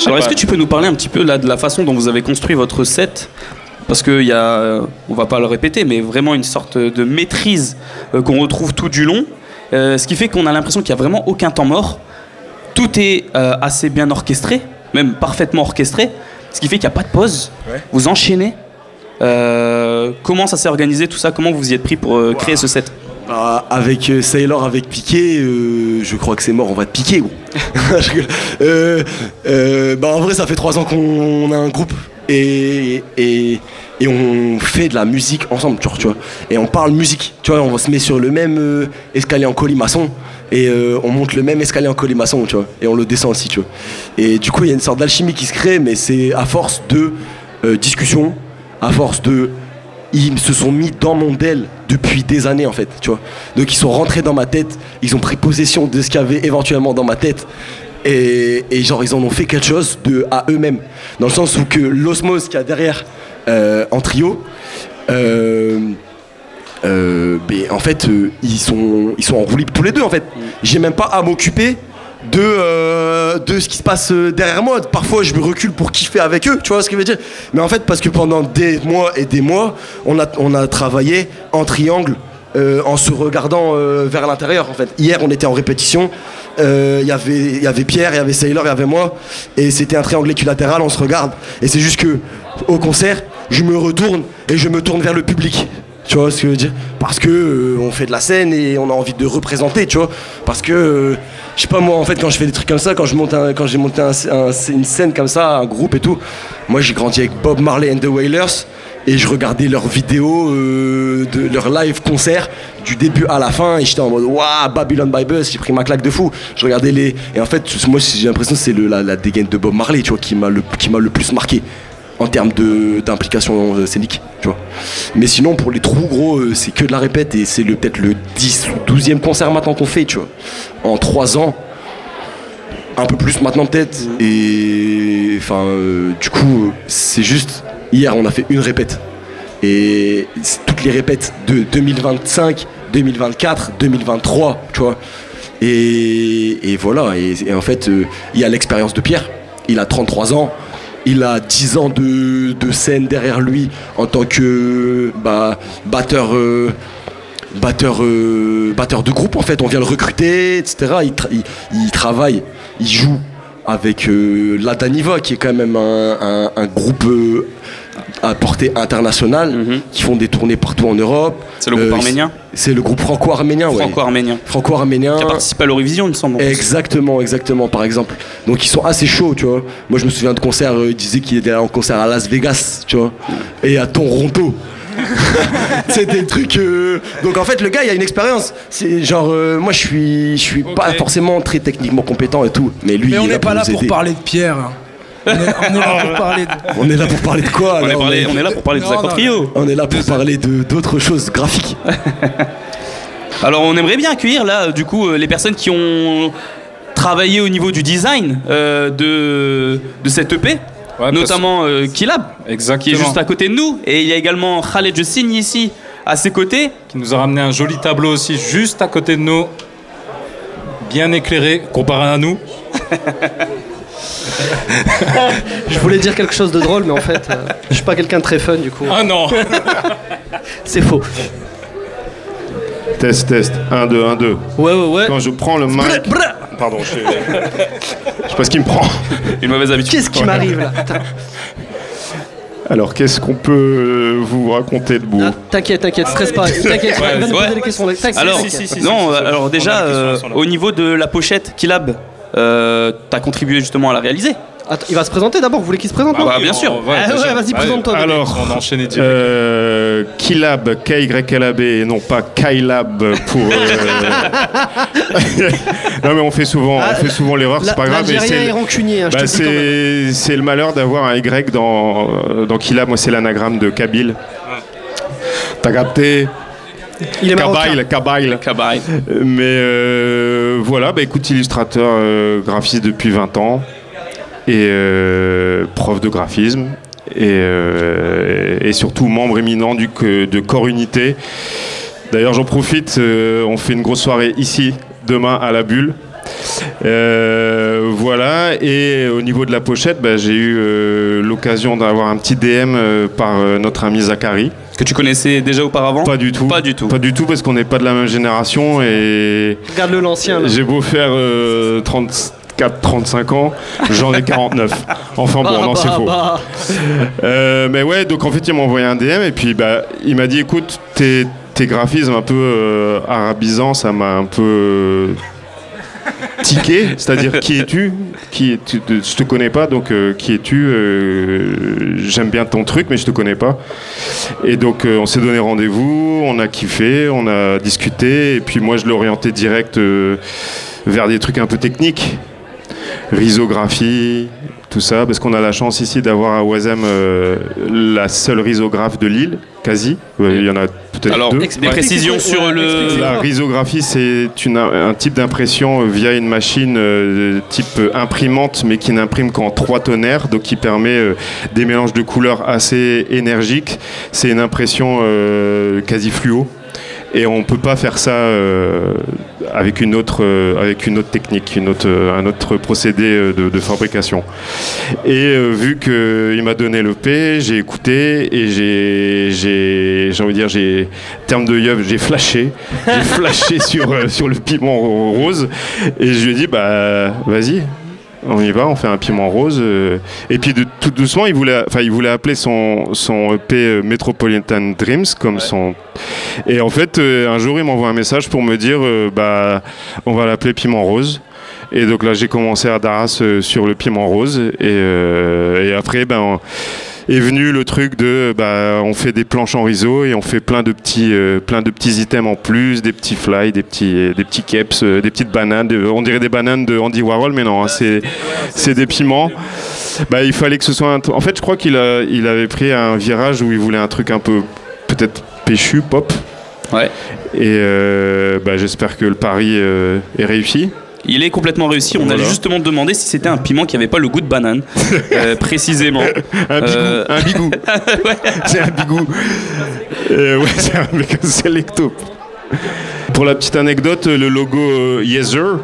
Alors, est-ce que tu peux nous parler un petit peu là, de la façon dont vous avez construit votre set ? Parce qu'il y a, on va pas le répéter, mais vraiment une sorte de maîtrise qu'on retrouve tout du long. Ce qui fait qu'on a l'impression qu'il n'y a vraiment aucun temps mort. Tout est assez bien orchestré, même parfaitement orchestré. Ce qui fait qu'il n'y a pas de pause. Ouais. Vous enchaînez. Comment ça s'est organisé tout ça ? Comment vous y êtes pris pour créer ce set ? Avec Sailor, avec Piqué, je crois que c'est mort, on va te piquer, gros. En vrai, ça fait 3 ans qu'on a un groupe et on fait de la musique ensemble, tu vois. Et on parle musique, tu vois, on se met sur le même escalier en colimaçon et on monte le même escalier en colimaçon, tu vois. Et on le descend aussi, tu vois. Et du coup, il y a une sorte d'alchimie qui se crée, mais c'est à force de discussion, à force de... Ils se sont mis dans mon aile depuis des années en fait, tu vois. Donc ils sont rentrés dans ma tête, ils ont pris possession de ce qu'il y avait éventuellement dans ma tête et genre ils en ont fait quelque chose à eux-mêmes. Dans le sens où que l'osmose qu'il y a derrière en trio, en fait ils sont en roue libre tous les deux en fait. J'ai même pas à m'occuper de ce qui se passe derrière moi. Parfois je me recule pour kiffer avec eux, tu vois ce que je veux dire. Mais en fait parce que pendant des mois et des mois on a travaillé en triangle en se regardant vers l'intérieur en fait. Hier on était en répétition, il y avait Pierre, il y avait Sailor, il y avait moi et c'était un triangle équilatéral, on se regarde et c'est juste que au concert je me retourne et je me tourne vers le public. Tu vois ce que je veux dire ? Parce que on fait de la scène et on a envie de représenter, tu vois. Parce que je sais pas moi en fait quand je fais des trucs comme ça, quand j'ai monté une scène comme ça, un groupe et tout, moi j'ai grandi avec Bob Marley and the Wailers et je regardais leurs vidéos de leur live concert du début à la fin et j'étais en mode waouh, Babylon by Bus, j'ai pris ma claque de fou. Je regardais et en fait moi j'ai l'impression que c'est la dégaine de Bob Marley, tu vois, qui m'a le plus marqué en termes d'implication scénique, tu vois. Mais sinon, pour les trous, gros, c'est que de la répète et c'est peut-être le 10 ou 12e concert maintenant qu'on fait, tu vois. En 3 ans, un peu plus maintenant peut-être. Et enfin, du coup, c'est juste, hier, on a fait une répète. Et toutes les répètes de 2025, 2024, 2023, tu vois. Et voilà, et en fait, il y a l'expérience de Pierre, il a 33 ans. Il a 10 ans de scène derrière lui en tant que batteur de groupe en fait. On vient le recruter, etc. Il travaille, il joue avec La Daniva qui est quand même un groupe à portée internationale, qui font des tournées partout en Europe. C'est le groupe arménien ? C'est le groupe franco-arménien, ouais. Franco-arménien. Qui a participé à l'Eurovision, il me semble. Exactement, par exemple. Donc ils sont assez chauds, tu vois. Moi je me souviens de concerts, ils disaient qu'il était en concert à Las Vegas, tu vois. Et à Toronto. C'était le truc. Donc en fait le gars il a une expérience. C'est genre moi je suis pas forcément très techniquement compétent et tout. Mais lui on il n'est pas là pour pour parler de Pierre. On est là pour parler de... On est là pour parler de quoi alors on est là pour parler de Zakor Trio. On est là pour parler d'autres choses graphiques. Alors on aimerait bien accueillir là du coup les personnes qui ont travaillé au niveau du design de cette EP. Ouais, notamment Kilab, qui est juste à côté de nous. Et il y a également Khaled, je signe ici, à ses côtés. Qui nous a ramené un joli tableau aussi, juste à côté de nous. Bien éclairé, comparé à nous. Je voulais dire quelque chose de drôle, mais en fait, je suis pas quelqu'un de très fun, du coup. Ah non. C'est faux. Test. 1, 2, 1, 2. Ouais. Quand je prends le mic... Pardon, je sais pas ce qui me prend. Une mauvaise habitude. Qu'est-ce qui m'arrive là ? Putain. Alors, qu'est-ce qu'on peut vous raconter de beau ? T'inquiète, stresse pas. T'inquiète, va nous poser les questions. Alors déjà, au niveau de la pochette Kilab, t'as contribué justement à la réaliser. Attends, il va se présenter d'abord, vous voulez qu'il se présente ? Bien sûr. Vas-y, présente-toi. Alors, on enchaîne direct. Kilab, K-Y-L-A-B, et non pas Kylab pour... Non mais on fait souvent l'erreur, c'est pas grave. L'Algérien est rancunier, je te dis quand même. C'est le malheur d'avoir un Y dans Kilab, moi c'est l'anagramme de Kabyle. T'as capté ? Il est Kabail. Mais voilà, écoute, illustrateur, graphiste depuis 20 ans. Et prof de graphisme et surtout membre éminent de Corps Unité. D'ailleurs j'en profite, on fait une grosse soirée ici demain à la Bulle. Voilà, voilà, et au niveau de la pochette, j'ai eu l'occasion d'avoir un petit DM par notre ami Zachary. Que tu connaissais déjà auparavant? Pas du tout. Pas du tout. Pas du tout, parce qu'on n'est pas de la même génération et. Regarde-le l'ancien. Là. J'ai beau faire 34-35 ans, j'en ai 49. Enfin bon, non, c'est faux. Mais ouais, donc en fait, il m'a envoyé un DM et puis il m'a dit écoute, tes graphismes un peu arabisants, ça m'a un peu. Tiqué, c'est-à-dire qui es-tu? Je te connais pas, donc qui es-tu? J'aime bien ton truc, mais je te connais pas. Et donc on s'est donné rendez-vous, on a kiffé, on a discuté, et puis moi je l'ai orienté direct vers des trucs un peu techniques, risographie, tout ça, parce qu'on a la chance ici d'avoir à Oisem la seule risographe de l'île, quasi. Il y en a peut-être alors, deux. des précisions sur le... La risographie, c'est un type d'impression via une machine type imprimante, mais qui n'imprime qu'en 3 tonnerres, donc qui permet des mélanges de couleurs assez énergiques. C'est une impression quasi fluo. Et on ne peut pas faire ça avec une autre technique, un autre procédé de fabrication. Et vu qu'il m'a donné le P, j'ai écouté et j'ai envie de dire, terme de yeuf, j'ai flashé sur le piment rose et je lui ai dit vas-y. On y va, on fait un piment rose. Et puis tout doucement, il voulait appeler son EP Metropolitan Dreams comme son. Et en fait, un jour, il m'envoie un message pour me dire, on va l'appeler Piment Rose. Et donc là, j'ai commencé à Daras sur le piment rose. Et après, est venu le truc de on fait des planches en riso et on fait plein de petits items en plus, des petits fly, des petits keps, des petites bananes, on dirait des bananes de Andy Warhol, mais non, c'est des piments. Il fallait que ce soit en fait, je crois qu'il avait pris un virage où il voulait un truc un peu peut-être péchu, pop. Ouais. Et j'espère que le pari est réussi. Il est complètement réussi. On allait justement demander si c'était un piment qui n'avait pas le goût de banane, précisément. Un bigou. Ouais. C'est un bigou. C'est un mec selecto. Pour la petite anecdote, le logo Yezer,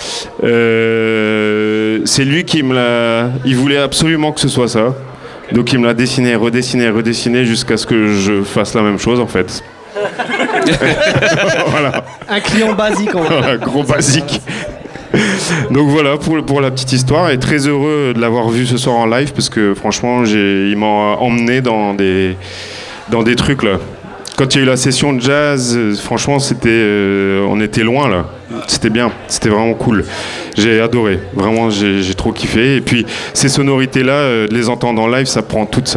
c'est lui qui me l'a. Il voulait absolument que ce soit ça. Donc il me l'a dessiné, redessiné jusqu'à ce que je fasse la même chose en fait. Voilà. Un client basique en vrai. Voilà, gros basique. Donc voilà pour la petite histoire et très heureux de l'avoir vu ce soir en live parce que franchement il m'a emmené dans des trucs là. Quand il y a eu la session de jazz, franchement on était loin là. C'était bien, c'était vraiment cool. J'ai adoré, vraiment j'ai trop kiffé. Et puis ces sonorités là, de les entendre en live, ça prend toute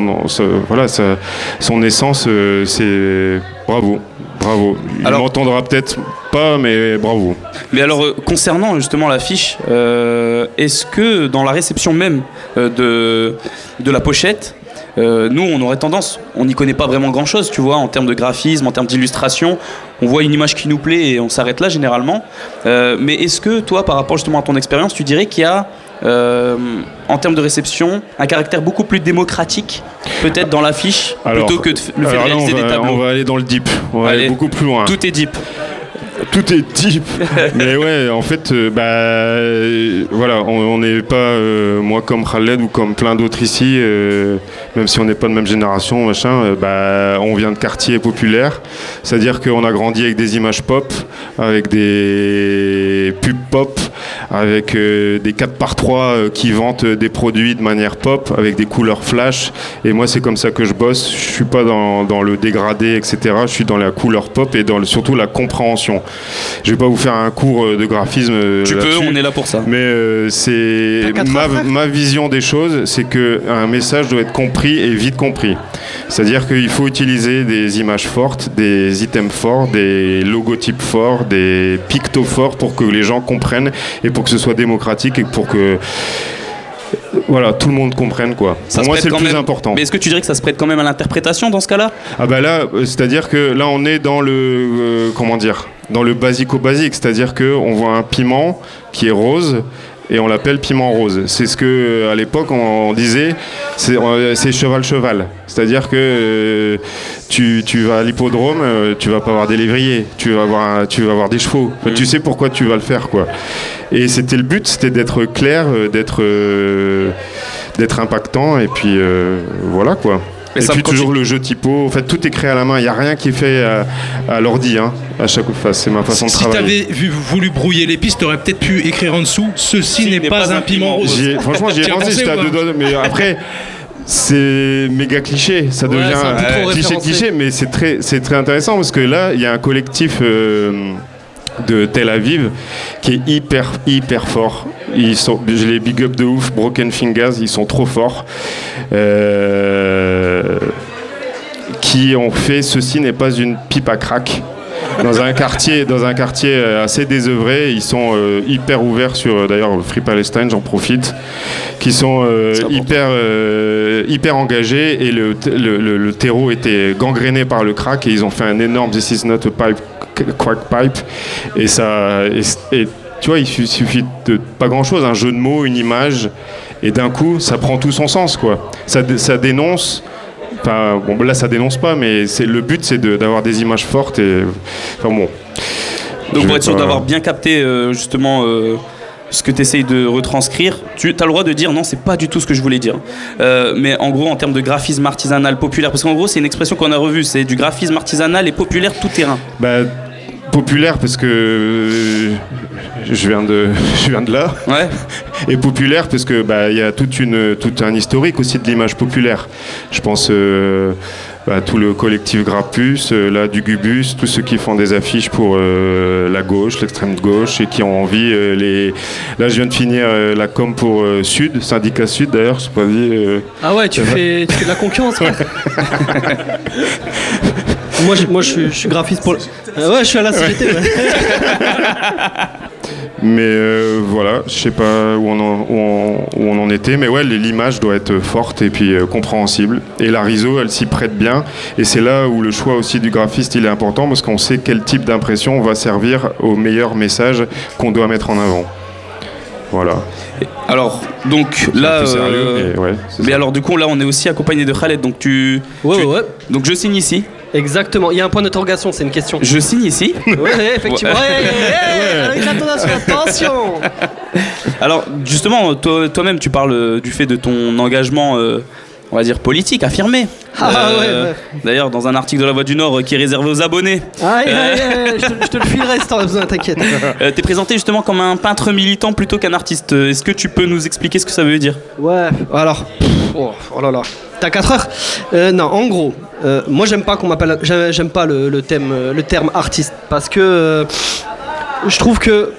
son essence. C'est bravo. Il m'entendra peut-être pas, mais bravo. Mais alors, concernant justement l'affiche, est-ce que dans la réception même de la pochette, nous, on aurait tendance, on n'y connaît pas vraiment grand-chose, tu vois, en termes de graphisme, en termes d'illustration, on voit une image qui nous plaît et on s'arrête là généralement. Mais est-ce que toi, par rapport justement à ton expérience, tu dirais qu'il y a, en termes de réception, un caractère beaucoup plus démocratique, peut-être dans l'affiche, plutôt que le fait de réaliser des tableaux? On va aller dans le deep, on va aller beaucoup plus loin. Tout est deep. Tout est deep. Mais ouais, en fait, voilà, on n'est pas, moi comme Khaled ou comme plein d'autres ici, même si on n'est pas de même génération, machin, on vient de quartiers populaires. C'est-à-dire qu'on a grandi avec des images pop, avec des pubs pop, avec des 4x3 qui vantent des produits de manière pop, avec des couleurs flash. Et moi, c'est comme ça que je bosse. Je suis pas dans le dégradé, etc. Je suis dans la couleur pop et surtout la compréhension. Je vais pas vous faire un cours de graphisme. Tu peux, on est là pour ça. Mais c'est ma vision des choses, c'est que un message doit être compris et vite compris. C'est-à-dire qu'il faut utiliser des images fortes, des items forts, des logotypes forts, des pictos forts pour que les gens comprennent et pour que ce soit démocratique et pour que voilà, tout le monde comprenne quoi. Pour moi, c'est le plus important. Mais est-ce que tu dirais que ça se prête quand même à l'interprétation dans ce cas-là? Ah là, c'est-à-dire que là, on est dans le dans le basico-basique, c'est-à-dire qu'on voit un piment qui est rose et on l'appelle piment rose. C'est ce que à l'époque on disait, c'est cheval. C'est-à-dire que tu vas à l'hippodrome, tu vas pas avoir des lévriers, tu vas avoir des chevaux. Enfin, tu sais pourquoi tu vas le faire, quoi. Et c'était le but, c'était d'être clair, d'être impactant, et puis voilà, quoi. Et puis toujours le jeu typo, en fait tout est créé à la main, il n'y a rien qui est fait à l'ordi, hein, à chaque fois, c'est ma façon de travailler. Si tu avais voulu brouiller les pistes, tu aurais peut-être pu écrire en dessous « Ceci n'est pas un piment rose ». Franchement j'y ai pensé, j'étais à 2 doigts, mais après c'est méga cliché, ça devient cliché, mais c'est très intéressant parce que là il y a un collectif de Tel Aviv qui est hyper fort. Je les big up de ouf, Broken Fingers, ils sont trop forts. Qui ont fait Ceci n'est pas une pipe à crack. Dans un quartier assez désœuvré, ils sont hyper ouverts sur, d'ailleurs Free Palestine, j'en profite, qui sont hyper engagés, et le terreau était gangréné par le crack, et ils ont fait un énorme This is not a pipe, crack pipe, et tu vois, il suffit de pas grand chose, un jeu de mots, une image, et d'un coup ça prend tout son sens, quoi. Ça dénonce. Enfin, bon, là ça dénonce pas, mais le but c'est d'avoir des images fortes, et enfin bon. Donc pour être sûr d'avoir bien capté justement ce que tu essayes de retranscrire, tu as le droit de dire non, c'est pas du tout ce que je voulais dire. Mais en gros, en termes de graphisme artisanal populaire, parce qu'en gros c'est une expression qu'on a revue, c'est du graphisme artisanal et populaire tout terrain. Populaire parce que je viens de là. Ouais. Et populaire parce que il y a tout un historique aussi de l'image populaire. Je pense tout le collectif Grappus, là du Gubus, tous ceux qui font des affiches pour la gauche, l'extrême gauche, et qui ont envie là je viens de finir la com pour Sud, syndicat Sud d'ailleurs, c'est pas dit. Ah ouais, tu fais de la concurrence, ouais. Moi je suis graphiste pour. Ouais, je suis à la CGT. Ouais. Mais voilà, je sais pas où on en était, mais ouais, l'image doit être forte et puis compréhensible. Et la RISO, elle s'y prête bien. Et c'est là où le choix aussi du graphiste, il est important, parce qu'on sait quel type d'impression va servir au meilleur message qu'on doit mettre en avant. Voilà. Alors, donc là, sérieux, mais alors du coup là, on est aussi accompagné de Khaled, donc Ouais. Donc je signe ici. Exactement, il y a un point d'interrogation, c'est une question. Je signe ici. Ouais, effectivement. Avec l'intonation, attention. Alors justement, toi-même, tu parles du fait de ton engagement, on va dire politique, affirmé. Ouais. D'ailleurs, dans un article de La Voix du Nord qui est réservé aux abonnés. Je te le filerai si t'en as besoin, t'inquiète. T'es présenté justement comme un peintre militant plutôt qu'un artiste. Est-ce que tu peux nous expliquer ce que ça veut dire ? Ouais, alors. Oh là là. T'as 4 heures ? Non, en gros, moi j'aime pas qu'on m'appelle. J'aime pas le terme artiste, parce que je trouve que.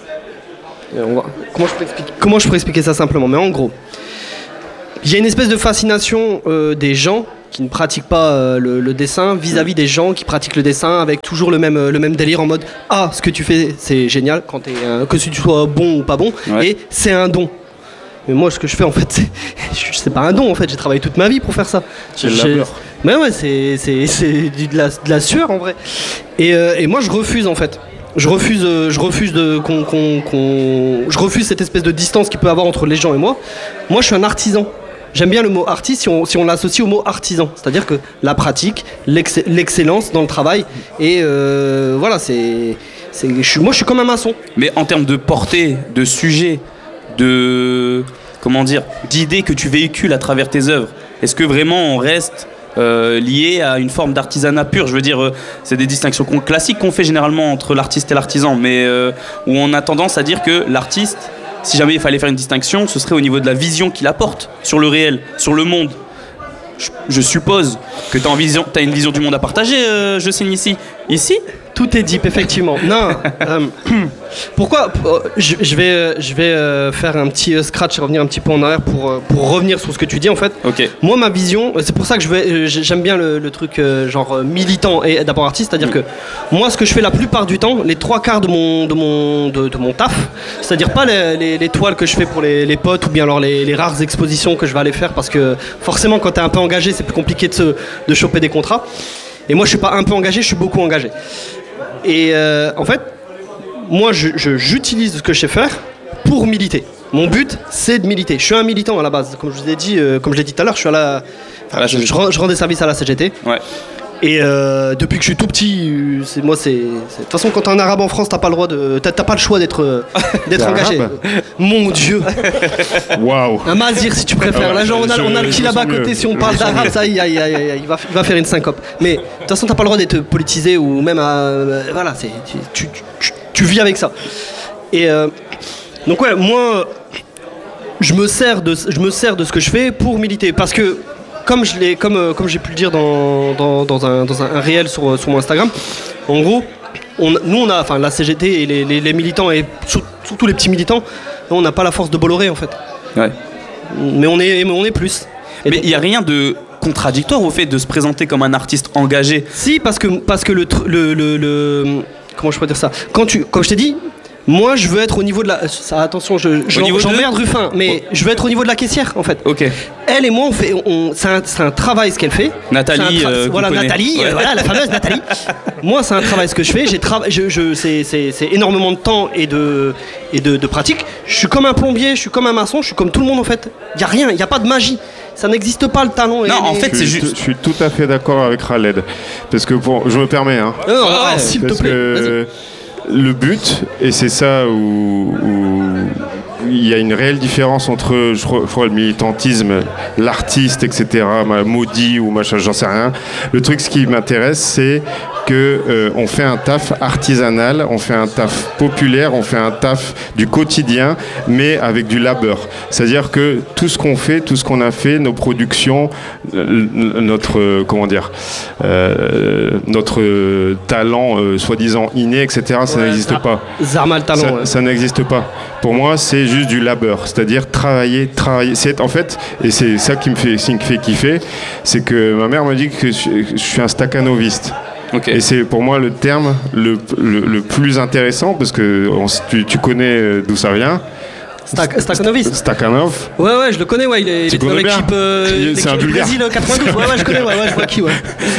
Comment je peux expliquer ça simplement ? Mais en gros, il y a une espèce de fascination des gens qui ne pratiquent pas le dessin vis-à-vis des gens qui pratiquent le dessin, avec toujours le même délire en mode ce que tu fais c'est génial, que tu sois bon ou pas bon, ouais. Et c'est un don. Mais moi ce que je fais en fait c'est pas un don, en fait j'ai travaillé toute ma vie pour faire ça. C'est le labeur. Mais ouais, c'est de la sueur en vrai. Et moi je refuse en fait. Je refuse cette espèce de distance qu'il peut y avoir entre les gens et moi. Moi je suis un artisan. J'aime bien le mot artiste si on l'associe au mot artisan, c'est-à-dire que la pratique, l'excellence dans le travail, et voilà, moi je suis comme un maçon. Mais en termes de portée, de sujet, d'idées que tu véhicules à travers tes œuvres, est-ce que vraiment on reste lié à une forme d'artisanat pur ? Je veux dire, c'est des distinctions classiques qu'on fait généralement entre l'artiste et l'artisan, mais où on a tendance à dire que l'artiste, si jamais il fallait faire une distinction, ce serait au niveau de la vision qu'il apporte sur le réel, sur le monde. Je suppose que tu as une vision du monde à partager, je signe ici. Ici ? Tout est deep, effectivement. Non. Pourquoi je vais faire un petit scratch et revenir un petit peu en arrière pour revenir sur ce que tu dis en fait. Okay. Moi, ma vision, c'est pour ça que j'aime bien le truc genre militant et d'abord artiste, c'est-à-dire que moi, ce que je fais la plupart du temps, les 3/4 de mon taf, c'est-à-dire pas les toiles que je fais pour les potes ou bien alors les rares expositions que je vais aller faire, parce que forcément, quand t'es un peu engagé, c'est plus compliqué de choper des contrats. Et moi, je suis pas un peu engagé, je suis beaucoup engagé. Et en fait, moi, j'utilise ce que je sais faire pour militer. Mon but, c'est de militer. Je suis un militant à la base. Comme je vous ai dit, comme je l'ai dit tout à l'heure, je suis je rends des services à la CGT. Ouais. Et depuis que je suis tout petit, de toute façon, quand t'es un arabe en France, t'as pas le droit t'as pas le choix d'être engagé. Arabe. Mon Dieu. Waouh. Un mazir si tu préfères. Là, genre, on a le qui là-bas à côté. Si on parle d'arabe, ça, il va faire une syncope. Mais de toute façon, t'as pas le droit d'être politisé ou même voilà, tu vis avec ça. Et donc ouais, moi, je me sers de ce que je fais pour militer, parce que comme j'ai pu le dire dans un réel sur mon Instagram, en gros, la CGT et les militants et surtout les petits militants, on n'a pas la force de Bolloré en fait. Ouais. Mais on est plus. Mais il n'y a rien de contradictoire au fait de se présenter comme un artiste engagé. Si, parce que comment je peux dire ça, comme je t'ai dit, moi je veux être au niveau de la... attention, j'emmerde Ruffin, mais je veux être au niveau de la caissière en fait. Ok. Elle et moi c'est un travail ce qu'elle fait. Nathalie, voilà Nathalie, voilà la fameuse Nathalie. Moi c'est un travail ce que je fais, c'est énormément de temps et de pratique. Je suis comme un plombier, je suis comme un maçon, je suis comme tout le monde en fait. Il y a pas de magie. Ça n'existe pas le talent. Non, en fait, c'est juste. Je suis tout à fait d'accord avec Khaled. Parce que je me permets, hein. S'il te Parce plaît. que le but, et c'est ça où il y a une réelle différence entre, je crois, le militantisme, l'artiste, etc., maudit ou machin, j'en sais rien. Le truc, ce qui m'intéresse, c'est que on fait un taf artisanal, on fait un taf populaire, on fait un taf du quotidien, mais avec du labeur. C'est-à-dire que tout ce qu'on fait, tout ce qu'on a fait, nos productions, notre talent soi-disant inné, etc., ça n'existe pas. Zarma le talent. Ça n'existe pas. Pour moi, c'est juste du labeur, c'est-à-dire travailler. En fait, et c'est ça qui me fait kiffer, c'est que ma mère me dit que je suis un stakhanoviste. Okay. Et c'est pour moi le terme le plus intéressant, parce que tu connais d'où ça vient. Stakhanoviste. Stakhanov. Ouais, je le connais, ouais, il est dans l'équipe c'est un Bulgare. Brésil 92. Ouais, je connais, je vois qui, ouais.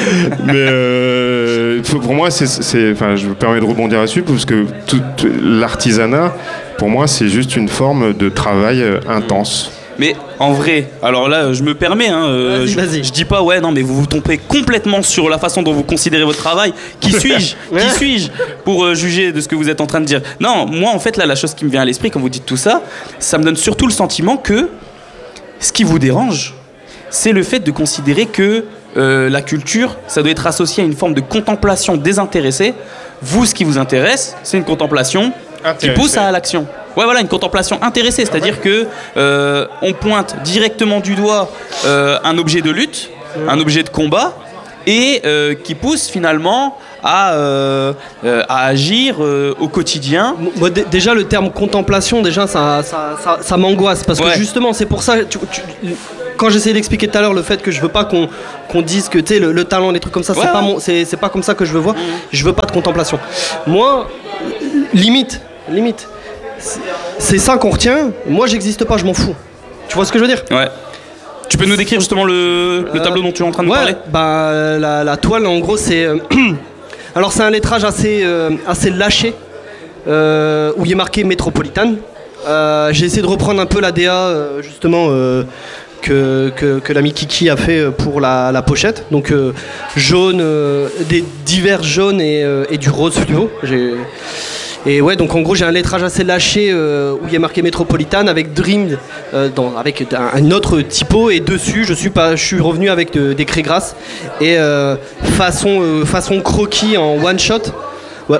Mais pour moi, je me permets de rebondir là-dessus, parce que tout l'artisanat, pour moi, c'est juste une forme de travail intense. Mais en vrai, alors là, je me permets, vas-y. Je dis pas, ouais, non, mais vous vous trompez complètement sur la façon dont vous considérez votre travail. Qui suis-je pour juger de ce que vous êtes en train de dire? Non, moi, en fait, là, la chose qui me vient à l'esprit quand vous dites tout ça, ça me donne surtout le sentiment que ce qui vous dérange, c'est le fait de considérer que la culture, ça doit être associé à une forme de contemplation désintéressée. Vous, ce qui vous intéresse, c'est une contemplation qui pousse à l'action. Ouais, voilà, une contemplation intéressée, c'est-à-dire que on pointe directement du doigt un objet de lutte, un objet de combat, et qui pousse finalement à agir au quotidien. Moi, déjà le terme contemplation, déjà ça m'angoisse, parce que justement c'est pour ça. Quand j'essayais d'expliquer tout à l'heure le fait que je veux pas qu'on dise que tu sais le talent, les trucs comme ça, c'est pas comme ça que je veux voir. Je veux pas de contemplation. Moi, limite. C'est ça qu'on retient. Moi, j'existe pas, je m'en fous. Tu vois ce que je veux dire? Ouais. Tu peux nous décrire justement le tableau dont tu es en train de parler? Bah, la toile, en gros, c'est... Alors, c'est un lettrage assez lâché, où il est marqué Métropolitane. J'ai essayé de reprendre un peu la DA, justement, que l'ami Kiki a fait pour la pochette. Donc, jaune, des divers jaunes et du rose fluo. Et ouais, donc en gros j'ai un lettrage assez lâché où il y a marqué Métropolitane avec Dream avec un autre typo, et dessus je suis revenu avec des craies grasses et façon croquis en one shot. Ouais.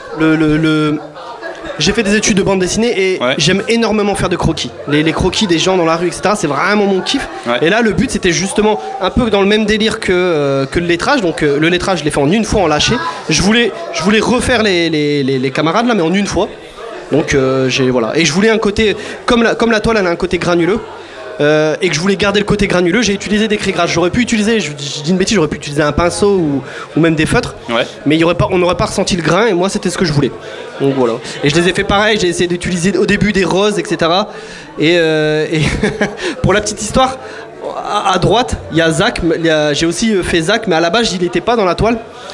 J'ai fait des études de bande dessinée et j'aime énormément faire de croquis. Les croquis des gens dans la rue, etc. C'est vraiment mon kiff. Ouais. Et là, le but, c'était justement un peu dans le même délire que le lettrage. Donc, le lettrage, je l'ai fait en une fois en lâché. Je voulais refaire les camarades là, mais en une fois. Donc, voilà. Et je voulais un côté, comme la toile, elle a un côté granuleux. Et que je voulais garder le côté granuleux, j'ai utilisé des craies grasses. J'aurais pu utiliser, je dis une bêtise, j'aurais pu utiliser un pinceau ou même des feutres, mais on n'aurait pas ressenti le grain, et moi c'était ce que je voulais. Donc voilà. Et je les ai fait pareil, j'ai essayé d'utiliser au début des roses, etc. Et pour la petite histoire, à droite, il y a Zach, j'ai aussi fait Zach, mais à la base il n'était pas dans la toile.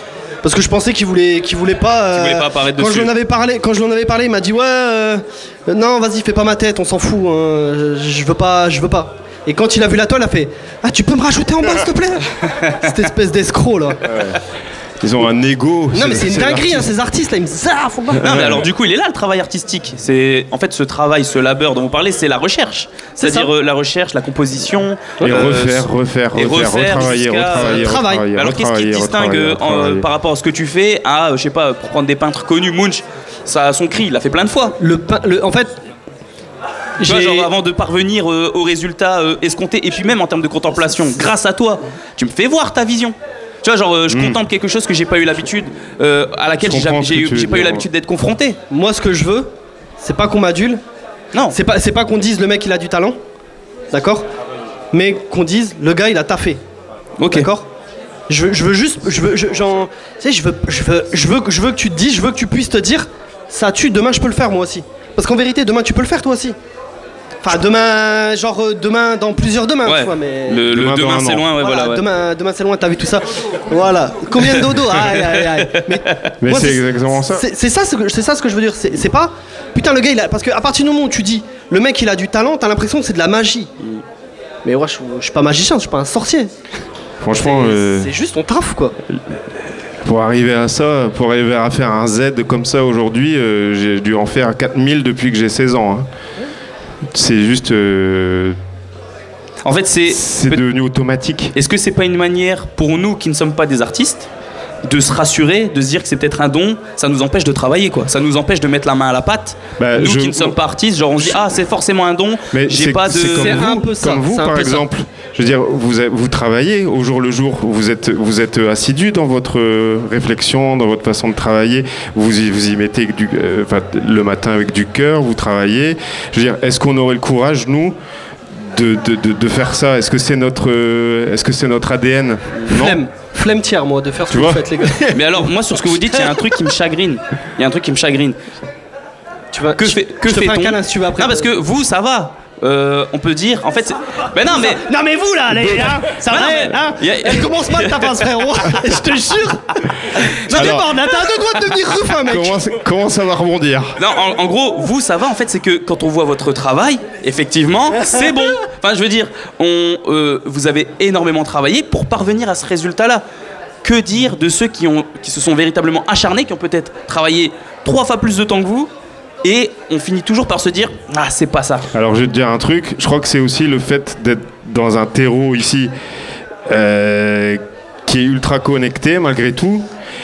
Parce que je pensais qu'il voulait pas. Qu'il voulait pas apparaître quand dessus. quand je lui en avais parlé, il m'a dit ouais, non, vas-y, fais pas ma tête, on s'en fout. Hein, je veux pas. Et quand il a vu la toile, il a fait ah, tu peux me rajouter en bas, s'il te plaît. Cette espèce d'escroc là. Ils ont un ego. Non mais c'est une dinguerie, hein, ces artistes là, ils me disent ah, faut pas. Non, mais alors du coup, il est là le travail artistique. C'est en fait ce travail, ce labeur dont vous parlez, c'est la recherche. C'est C'est-à-dire ça. la recherche, la composition. Et refaire, jusqu'à- retravailler, retravailler, Travail. retravailler, Alors qu'est-ce qui te distingue retravailler. par rapport à ce que tu fais à, je sais pas, pour prendre des peintres connus, Munch, ça a son cri, il l'a fait plein de fois. En fait, Tu vois, j'ai- genre avant de parvenir au résultat escompté, et puis même en termes de contemplation, grâce à toi, tu me fais voir ta vision. Tu vois, genre je contemple quelque chose que j'ai pas eu l'habitude, à laquelle Je comprends ce que tu veux j'ai pas eu dire, l'habitude d'être confronté. moi ce que je veux, c'est pas qu'on m'adule, Non. c'est pas qu'on dise le mec il a du talent, d'accord, mais qu'on dise le gars il a taffé. Ok. D'accord. Je veux juste, tu sais, je veux que tu te dises, je veux que tu puisses te dire, ça tue, demain je peux le faire moi aussi. Parce qu'en vérité, demain tu peux le faire toi aussi. Enfin, demain, demain dans plusieurs demain, Ouais. tu vois, mais. Le Demain dans demain un c'est an. loin, ouais, voilà. ouais. Demain c'est loin, t'as vu tout ça. Voilà. Combien de dodo aïe, aïe, aïe. Mais moi, c'est exactement ça. C'est ça ce que je veux dire. C'est pas. Putain, le gars, il a. Parce qu'à partir du moment où tu dis, le mec, il a du talent, t'as l'impression que c'est de la magie. Mais ouais, je suis pas magicien, je suis pas un sorcier. Franchement, C'est juste ton taf, quoi. pour arriver à ça, pour arriver à faire un Z comme ça aujourd'hui, j'ai dû en faire 4000 depuis que j'ai 16 ans. Hein. C'est juste. En fait, C'est devenu automatique. Est-ce que c'est pas une manière pour nous qui ne sommes pas des artistes de se rassurer, de se dire que c'est peut-être un don, ça nous empêche de travailler quoi, ça nous empêche de mettre la main à la pâte. Bah, nous je- qui ne sommes pas artistes, genre on se dit ah c'est forcément un don, Mais j'ai c'est pas de. c'est comme C'est vous, un peu ça, comme vous c'est un par peu ça. exemple. Je veux dire, vous travaillez au jour le jour, vous êtes assidu dans votre réflexion, dans votre façon de travailler, vous y mettez le matin avec du cœur, vous travaillez. Je veux dire, est-ce qu'on aurait le courage, nous, de faire ça? Est-ce que c'est notre ADN? Non. Flemme tiers, moi, de faire ce Tu que vous vois faites, les gars. Mais alors moi sur ce que vous dites, il y a un truc qui me chagrine. Il y a un truc qui me chagrine. Tu vas, Que je te fais un fait-on câlin si tu veux après. Non parce que vous ça va. On peut dire, en fait, mais non mais. Non mais vous là, ça Bah non, va, mais- hein y a- Elle commence mal ta phrase, frérot. Je te jure. Ça Alors- déborde, là, t'as deux doigts de devenir Ruffin, mec. Comment ça va rebondir? Non, en gros, vous, ça va. En fait, c'est que quand on voit votre travail, effectivement, c'est bon. Enfin, je veux dire, vous avez énormément travaillé pour parvenir à ce résultat-là. Que dire de ceux qui se sont véritablement acharnés, qui ont peut-être travaillé 3 fois plus de temps que vous, et on finit toujours par se dire ah, c'est pas ça. Alors je vais te dire un truc, je crois que c'est aussi le fait d'être dans un terreau ici qui est ultra connecté malgré tout.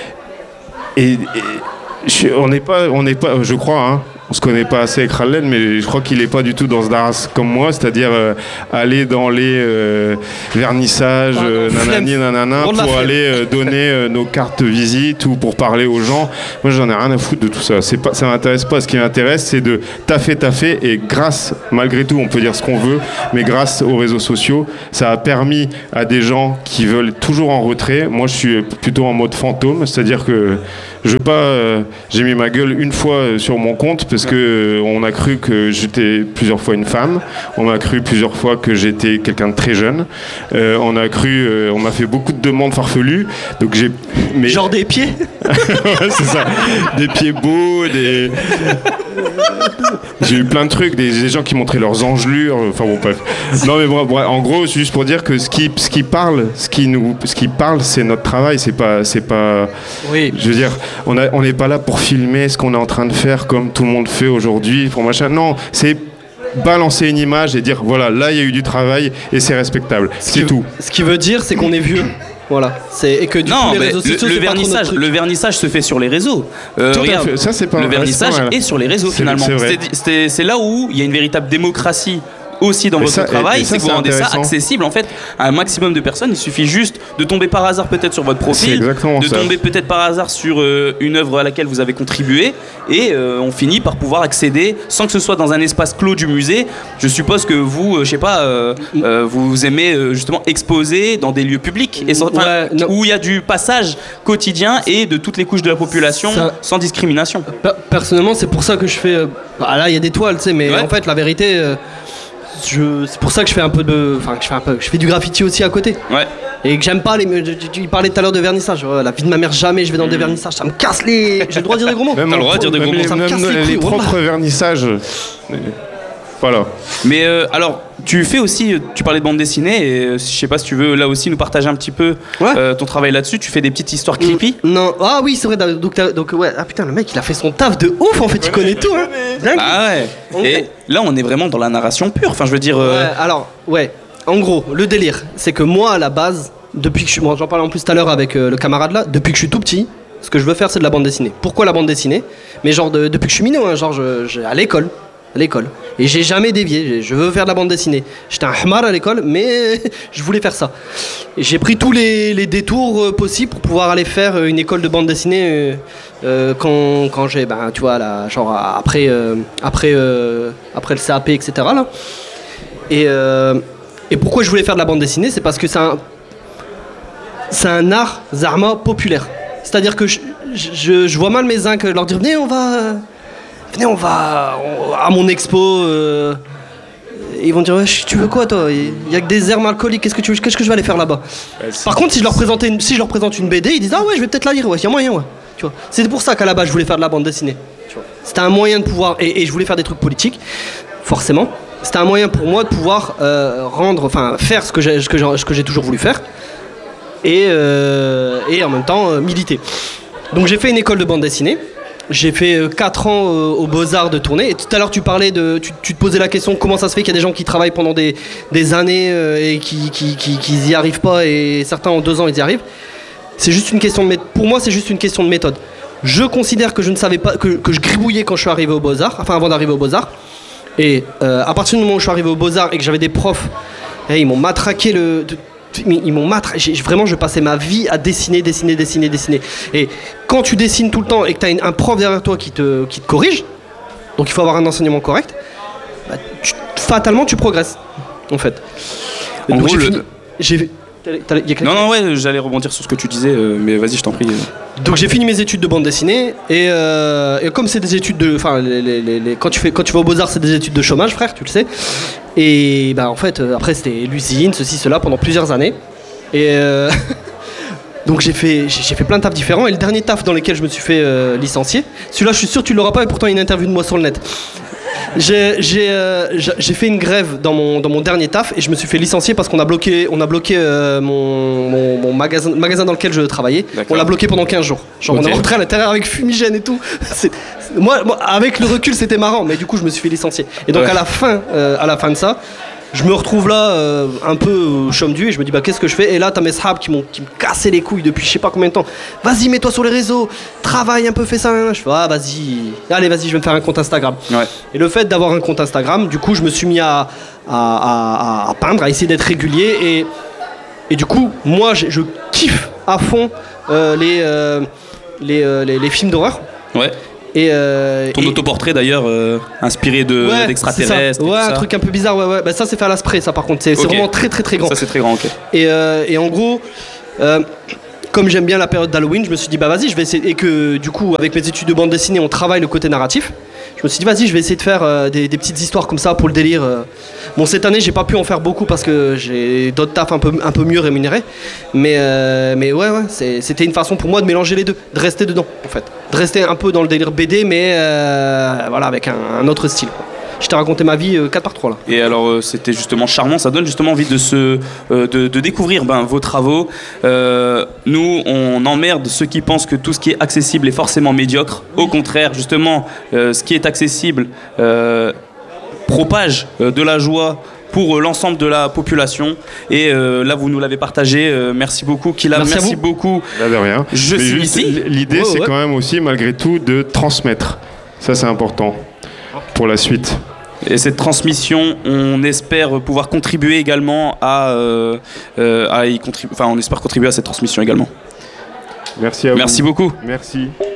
On n'est pas, je crois, hein, on se connaît pas assez avec Rallen, mais je crois qu'il est pas du tout dans ce daras comme moi, c'est-à-dire aller dans les vernissages, nanani nanana, Bon de la pour flemme. aller donner nos cartes visite ou pour parler aux gens. Moi, j'en ai rien à foutre de tout ça. Ça m'intéresse pas. Ce qui m'intéresse, c'est de taffer, et grâce, malgré tout, on peut dire ce qu'on veut, mais grâce aux réseaux sociaux, ça a permis à des gens qui veulent être toujours en retrait. Moi, je suis plutôt en mode fantôme, c'est-à-dire que je veux pas. J'ai mis ma gueule une fois sur mon compte parce que on a cru que j'étais plusieurs fois une femme. On m'a cru plusieurs fois que j'étais quelqu'un de très jeune. On m'a fait beaucoup de demandes farfelues. Donc Genre des pieds. Ouais, c'est ça. Des pieds beaux, J'ai eu plein de trucs, des gens qui montraient leurs engelures. Enfin bon, bref. Non mais bref, en gros, c'est juste pour dire que ce qui parle, c'est notre travail. C'est pas. Oui. Je veux dire, on n'est pas là pour filmer ce qu'on est en train de faire comme tout le monde fait aujourd'hui pour machin. Non, c'est balancer une image et dire voilà, là il y a eu du travail et c'est respectable. C'est tout. Ce qui veut dire, c'est qu'on est vieux. Voilà. Et que du Non, coup, les mais réseaux sociaux, le c'est pas trop notre vernissage, truc. le vernissage se fait sur les réseaux. Tout à Regarde, fait. Ça, c'est pas le vernissage c'est pas mal. est sur les réseaux C'est- finalement. c'est vrai. C'est là où il y a une véritable démocratie aussi dans Mais votre ça- travail, et ça, c'est que vous c'est rendez ça intéressant. accessible en fait à un maximum de personnes. Il suffit juste de tomber par hasard peut-être sur votre C'est profil, exactement de ça. tomber peut-être par hasard sur une œuvre à laquelle vous avez contribué, et on finit par pouvoir accéder sans que ce soit dans un espace clos du musée. Je suppose que vous, je sais pas, vous aimez justement exposer dans des lieux publics et Ouais, non. où il y a du passage quotidien et de toutes les couches de la population Ça- sans discrimination. Personnellement, c'est pour ça que je fais. Là, il y a des toiles, tu sais, mais Ouais. en fait, la vérité, c'est pour ça que je fais un peu je fais du graffiti aussi à côté. Ouais. Et que j'aime pas tu parlais tout à l'heure de vernissage. La vie de ma mère, jamais je vais dans des vernissages, ça me casse les. J'ai le droit de dire des gros mots. T'as le droit de dire des gros mots. Ça me casse les couilles, propres wallah. vernissages. Voilà. Mais alors, tu fais aussi, tu parlais de bande dessinée, et je sais pas si tu veux là aussi nous partager un petit peu ton travail là-dessus. Tu fais des petites histoires creepy. Non, ah oui, c'est vrai. Donc ouais, ah putain, le mec il a fait son taf de ouf en fait, il connaît tout. Hein. Dingue. Ah ouais. Et là, on est vraiment dans la narration pure. Enfin, je veux dire. En gros, le délire, c'est que moi à la base, depuis que je suis. Bon, j'en parlais en plus tout à l'heure avec le camarade là, depuis que je suis tout petit, ce que je veux faire c'est de la bande dessinée. Pourquoi la bande dessinée? Mais genre depuis que je suis minot, hein, genre à l'école. Et j'ai jamais dévié, je veux faire de la bande dessinée. J'étais un hmar à l'école, mais je voulais faire ça. Et j'ai pris tous les détours possibles pour pouvoir aller faire une école de bande dessinée quand j'ai, tu vois, là, genre après le CAP, etc. Là. Et pourquoi je voulais faire de la bande dessinée? C'est parce que c'est un art zarma populaire. C'est-à-dire que je vois mal mes zincs leur dire venez on va à mon expo. Ils vont dire ouais, tu veux quoi toi? Il y a que des herbes alcooliques. Qu'est-ce que je vais aller faire là-bas? Par contre, si je leur présente une BD, ils disent ah ouais, je vais peut-être la lire. Ouais, il y a moyen, ouais. Tu vois. C'est pour ça qu'à la base je voulais faire de la bande dessinée. Tu vois. C'était un moyen de pouvoir et je voulais faire des trucs politiques, forcément. C'était un moyen pour moi de pouvoir faire ce que j'ai toujours voulu faire et en même temps militer. Donc j'ai fait une école de bande dessinée. J'ai fait 4 ans aux Beaux-Arts de tournée. Et tout à l'heure, tu parlais tu te posais la question comment ça se fait qu'il y a des gens qui travaillent pendant des années et qui y arrivent pas, et certains en 2 ans ils y arrivent. C'est juste une question de pour moi, c'est juste une question de méthode. Je considère que je ne savais pas que je gribouillais quand je suis arrivé aux Beaux-Arts, enfin avant d'arriver aux Beaux-Arts. Et à partir du moment où je suis arrivé aux Beaux-Arts et que j'avais des profs, ils m'ont matraqué vraiment je passais ma vie à dessiner. Et quand tu dessines tout le temps et que tu as un prof derrière toi qui te corrige, donc il faut avoir un enseignement correct, fatalement tu progresses en fait. En donc gros, Non, ouais, j'allais rebondir sur ce que tu disais, mais vas-y, je t'en prie. Donc j'ai fini mes études de bande dessinée et comme c'est des études de, quand tu vas aux Beaux-Arts, c'est des études de chômage, frère, tu le sais. Et en fait après c'était l'usine, ceci, cela pendant plusieurs années. Et donc j'ai fait plein de tafs différents, et le dernier taf dans lequel je me suis fait licencier, celui-là je suis sûr que tu l'auras pas, et pourtant il y a une interview de moi sur le net. J'ai fait une grève dans mon dernier taf et je me suis fait licencier parce qu'on a bloqué mon magasin dans lequel je travaillais. D'accord. On l'a bloqué pendant 15 jours. Genre okay. On est rentré à l'intérieur avec fumigène et tout. Moi, avec le recul, c'était marrant, mais du coup, je me suis fait licencier. Et donc, à la fin de ça, je me retrouve là un peu chôme du, et je me dis qu'est-ce que je fais? Et là t'as mes sahabs qui me cassaient les couilles depuis je sais pas combien de temps. Vas-y, mets-toi sur les réseaux, travaille un peu, fais ça. Je fais vas-y, je vais me faire un compte Instagram. Ouais. Et le fait d'avoir un compte Instagram, du coup je me suis mis à peindre, à essayer d'être régulier, et du coup moi je kiffe à fond les films d'horreur. Ouais. Ton autoportrait d'ailleurs inspiré d'extraterrestres. Ouais, un truc un peu bizarre, ouais. Ça c'est fait à la spray, ça par contre, c'est vraiment très très très grand. Ça c'est très grand, ok. Et en gros, comme j'aime bien la période d'Halloween, je me suis dit vas-y, je vais essayer, et que du coup avec mes études de bande dessinée on travaille le côté narratif. Je me suis dit vas-y, je vais essayer de faire des petites histoires comme ça pour le délire. Bon, cette année j'ai pas pu en faire beaucoup parce que j'ai d'autres tafs un peu mieux rémunérés, mais ouais, c'était une façon pour moi de mélanger les deux, de rester dedans en fait, de rester un peu dans le délire BD, mais voilà, avec un autre style, quoi. Je t'ai raconté ma vie 4x3 là. Et alors c'était justement charmant, ça donne justement envie de découvrir vos travaux. Nous on emmerde ceux qui pensent que tout ce qui est accessible est forcément médiocre. Au contraire, justement, ce qui est accessible propage de la joie pour l'ensemble de la population, et là vous nous l'avez partagé, merci beaucoup Killa, merci beaucoup. De rien. Je suis ici. L'idée c'est quand même aussi malgré tout de transmettre, ça c'est important pour la suite. Et cette transmission, on espère pouvoir contribuer également on espère contribuer à cette transmission également. Merci à vous. Merci beaucoup. Merci.